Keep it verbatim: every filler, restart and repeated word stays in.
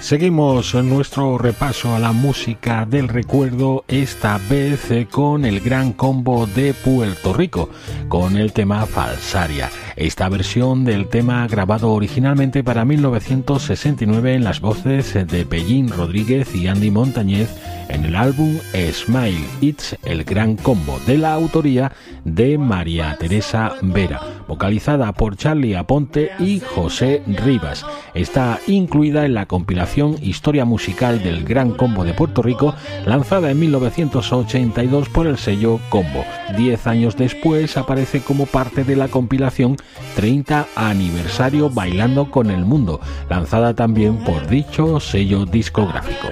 Seguimos nuestro repaso a la música del recuerdo, esta vez con el Gran Combo de Puerto Rico, con el tema Falsaria. Esta versión del tema grabado originalmente para mil novecientos sesenta y nueve en las voces de Pellín Rodríguez y Andy Montañez en el álbum Smile It's, el Gran Combo, de la autoría de María Teresa Vera, vocalizada por Charlie Aponte y José Rivas. Está incluida en la compilación Historia Musical del Gran Combo de Puerto Rico, lanzada en mil novecientos ochenta y dos por el sello Combo. Diez años después aparece como parte de la compilación treinta Aniversario Bailando con el Mundo, lanzada también por dicho sello discográfico.